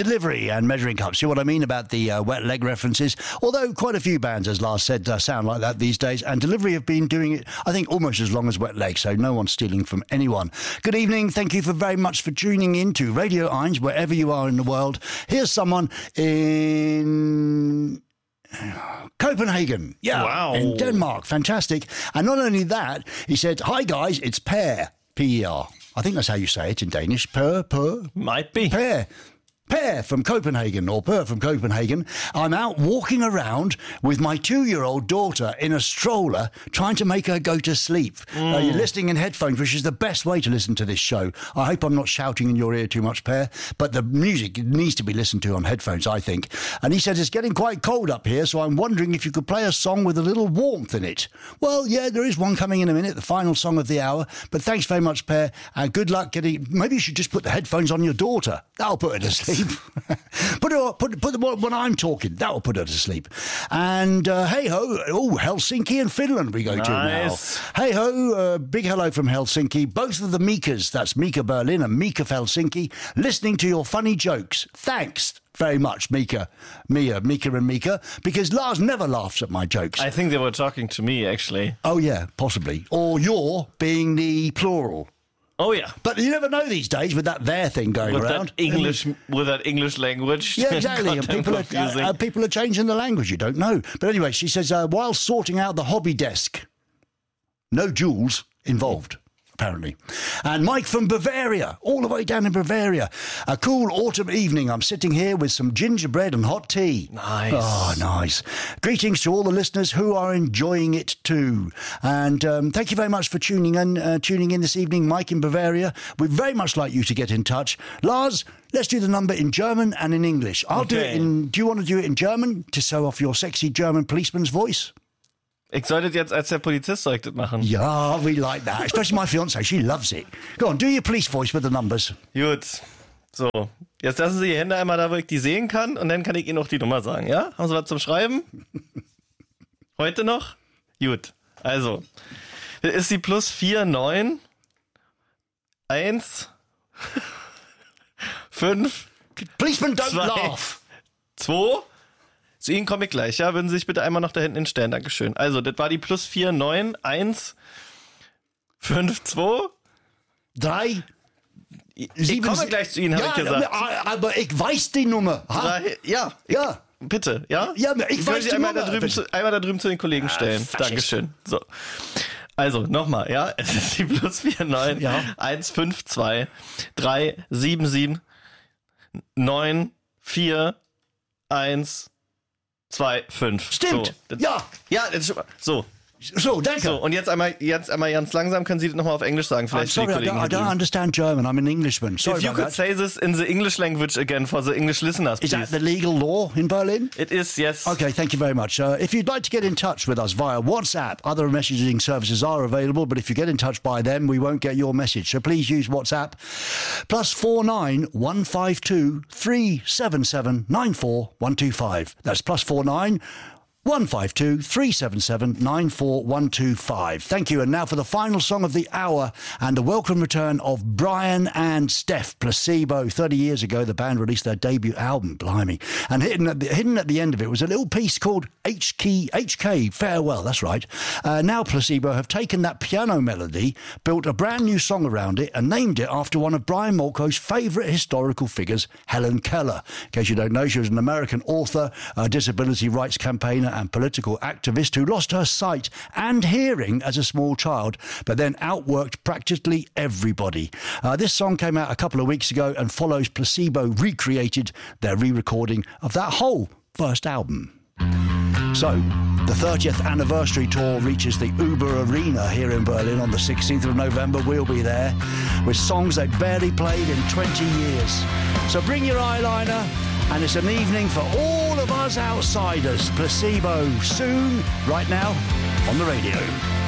Delivery and Measuring Cups. See what I mean about the wet leg references? Although quite a few bands, as Lars said, sound like that these days. And Delivery have been doing it, I think, almost as long as Wet Leg, so no one's stealing from anyone. Good evening. Thank you very much for tuning in to Radio 1, wherever you are in the world. Here's someone in Copenhagen. Yeah. Wow. In Denmark. Fantastic. And not only that, he said, "Hi guys, it's Per. P-E-R. I think that's how you say it in Danish. Per. Might be. Per from Copenhagen, or Per from Copenhagen. I'm out walking around with my 2-year-old daughter in a stroller, trying to make her go to sleep. You're listening in headphones, which is the best way to listen to this show. I hope I'm not shouting in your ear too much, Per, but the music needs to be listened to on headphones, I think. And he said it's getting quite cold up here, so I'm wondering if you could play a song with a little warmth in it. Well, yeah, there is one coming in a minute, the final song of the hour. But thanks very much, Per, and good luck getting... Maybe you should just put the headphones on your daughter. That'll put her to sleep. Put the when I'm talking, that will put her to sleep. And hey ho, Helsinki and Finland we go to now. Hey ho, big hello from Helsinki. Both of the Mikas, that's Mika Berlin and Mika Helsinki, listening to your funny jokes. Thanks very much, Mika and Mika, because Lars never laughs at my jokes. I think they were talking to me, actually. Oh yeah, possibly. Or you're being the plural. Oh yeah, but you never know these days with that there thing going with around. With that English language. Yeah, exactly. And people are changing the language. You don't know. But anyway, she says while sorting out the hobby desk, no jewels involved. Apparently. And Mike from Bavaria, all the way down in Bavaria. A cool autumn evening. I'm sitting here with some gingerbread and hot tea. Nice. Oh, nice. Greetings to all the listeners who are enjoying it too. And thank you very much for tuning in this evening, Mike in Bavaria. We'd very much like you to get in touch. Lars, let's do the number in German and in English. I'll do it in... Do you want to do it in German to show off your sexy German policeman's voice? Ich sollte jetzt als der Polizist machen. Yeah, we like that. Especially my fiancée, she loves it. Go on, do your police voice with the numbers. Gut. So, jetzt lassen Sie die Hände einmal da, wo ich die sehen kann, und dann kann ich Ihnen auch die Nummer sagen, ja? Haben Sie was zum Schreiben? Heute noch? Gut. Also, das ist die +49 1 5 Policeman don't laugh. 2. Zu Ihnen komme ich gleich, ja? Würden Sie sich bitte einmal noch da hinten hinstellen, Dankeschön. Also, das war die +49 1 5 2 3 Ich komme gleich zu Ihnen, habe ich gesagt. Aber ich weiß die Nummer. 3, ja. Bitte, ja? Ja, ich weiß die einmal Nummer. Einmal da drüben zu den Kollegen stellen. Dankeschön. So. Also, nochmal, ja? Es ist die +49 152 377 9 4 1 2 5. Stimmt. So, ja, so. So, danke. So, und jetzt einmal ganz langsam, können Sie das nochmal auf Englisch sagen, vielleicht. Sorry, I don't understand German. I'm an Englishman. Sorry If you could say this in the English language again for the English listeners, please. Is that the legal law in Berlin? It is, yes. Okay, thank you very much. If you'd like to get in touch with us via WhatsApp, other messaging services are available, but if you get in touch by them, we won't get your message. So please use WhatsApp. +49 152 377 94125. That's +49 152 377 94125. Thank you. And now for the final song of the hour and the welcome return of Brian and Steph, Placebo. 30 years ago, the band released their debut album, blimey. And hidden at the end of it was a little piece called HK Farewell. That's right. Now Placebo have taken that piano melody, built a brand new song around it, and named it after one of Brian Molko's favourite historical figures, Helen Keller. In case you don't know, she was an American author, a disability rights campaigner, and political activist who lost her sight and hearing as a small child, but then outworked practically everybody. This song came out a couple of weeks ago and follows Placebo recreated their re-recording of that whole first album. So, the 30th anniversary tour reaches the Uber Arena here in Berlin on the 16th of November. We'll be there with songs they've barely played in 20 years. So bring your eyeliner, and it's an evening for all of us outsiders. Placebo soon, right now, on the radio.